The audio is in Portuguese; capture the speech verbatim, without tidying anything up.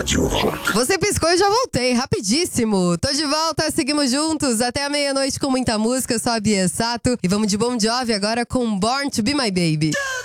Rádio Rock. Você piscou e já voltei, rapidíssimo. Tô de volta, seguimos juntos até a meia-noite com muita música. Eu sou a Bia Sato e vamos de Bon Jovi agora com Born to Be My Baby.